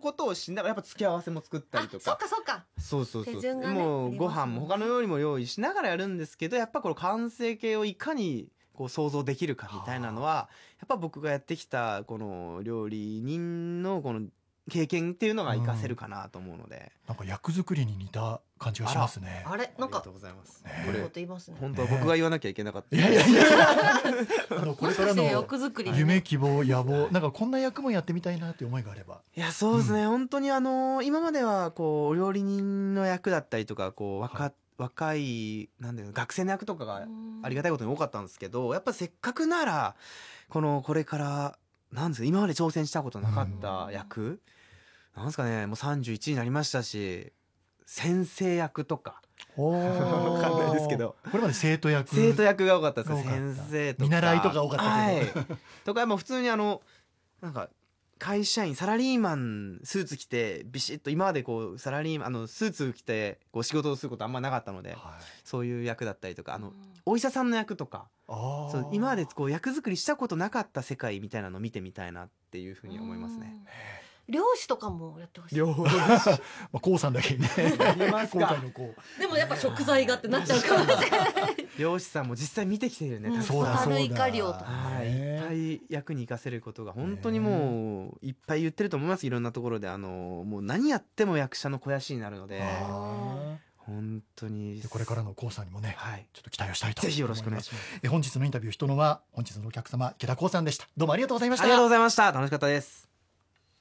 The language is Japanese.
ことをしながらやっぱ付け合わせも作ったりとか、 そうかそうか、 そう手順がねもうご飯ありますもんねも他の料理も用意しながらやるんですけど、やっぱこの完成形をいかにこう想像できるかみたいなのはやっぱ僕がやってきたこの料理人のこの経験っていうのが活かせるかなと思うので、 なんか役作りに似た感じがしますね。 あれなんかありがとうございます。 ねいいこれこと言いますね。 本当は僕が言わなきゃいけなかった。 いやいやいやこれからの役作りでね夢希望野望、なんかこんな役もやってみたいなっていう思いがあれば。 いやそうですね、本当に今まではこうお料理人の役だったりとかこう若いなんだろう学生の役とかがありがたいことに多かったんですけど、やっぱせっかくならこれからなんですか、今まで挑戦したことなかった役、なんですかね、もう31になりましたし、先生役とかわかんないですけど、 これまで生徒役が多かったですね。 多かった先生とか見習いとか多かったけど、 はい、とかもう普通になんか会社員サラリーマンスーツ着てビシッと、今までこうサラリーマンスーツ着てこう仕事をすることあんまなかったので、 はい、 そういう役だったりとかお医者さんの役とか、そう今までこう役作りしたことなかった世界みたいなのを見てみたいなっていうふうに思いますね。 漁師とかもやってほしい。 両方まあ、こうさんだけにねりますか今回のこうでもやっぱ食材がってなっちゃうかもしれない。 漁師さんも実際見てきてるよね、たくさん。 そうだそうだ、 ホタルイカ漁とかはい、いっぱい役に活かせることが本当にもういっぱい言ってると思います。いろんなところでもう何やっても役者の肥やしになるので、本当にでこれからのこうさんにもね、 はい、 ちょっと期待をしたいとぜひよろしくお願いします。 本日のインタビュー人のは本日のお客様池田こうさんでした。どうもありがとうございました。 ありがとうございました。楽しかったです。